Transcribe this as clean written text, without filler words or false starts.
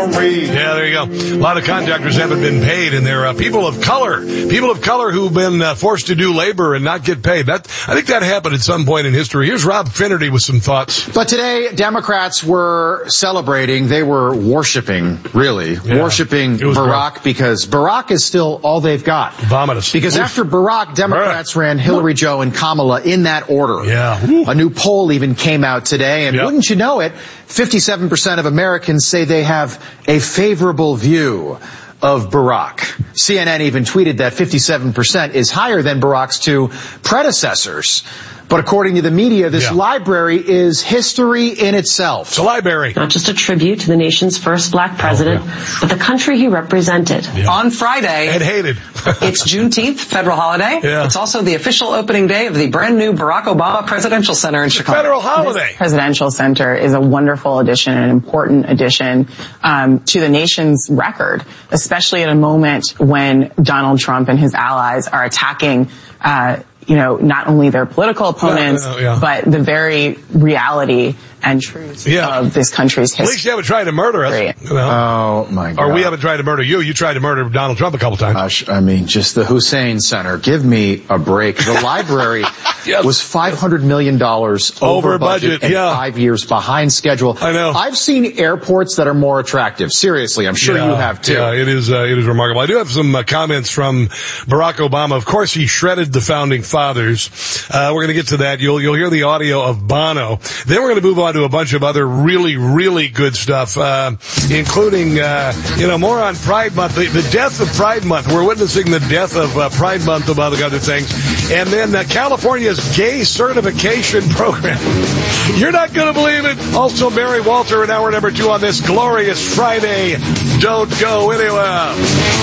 me. Yeah, there you go. A lot of contractors haven't been paid, and they're people of color who've been forced to do labor and not get paid. I think that happened at some point in history. Here's Rob Finnerty with some thoughts. But today, Democrats were celebrating. They were worshiping, really, worshiping Barack great. Because Barack is still all they've got. Vomitous. Because after Barack, Democrats ran Hillary, Joe, and Kamala in that order. Yeah. A new poll even came out today, and wouldn't you know it, 57% of Americans say they have a favorable view of Barack. CNN even tweeted that 57% is higher than Barack's two predecessors. But according to the media, this library is history in itself. It's a library. Not just a tribute to the nation's first black president, but the country he represented. Yeah. On Friday. And hated. It's Juneteenth, federal holiday. Yeah. It's also the official opening day of the brand new Barack Obama Presidential Center in Chicago. Federal holiday. This Presidential Center is a wonderful addition, an important addition to the nation's record, especially at a moment when Donald Trump and his allies are attacking not only their political opponents, but the very reality and truth of this country's history. At least you haven't tried to murder us. Oh, my God. Or we haven't tried to murder you. You tried to murder Donald Trump a couple times. I mean, just the Hussein Center. Give me a break. The library was $500 million over budget and 5 years behind schedule. I know. I've seen airports that are more attractive. Seriously, I'm sure you have too. Yeah, it is remarkable. I do have some comments from Barack Obama. Of course, he shredded the founding fathers. We're going to get to that. You'll hear the audio of Bono. Then we're going to move on to a bunch of other really, really good stuff, including, more on Pride Month, the death of Pride Month. We're witnessing the death of Pride Month, among other things. And then California's gay certification program. You're not going to believe it. Also, Mary Walter in hour number 2 on this glorious Friday. Don't go anywhere.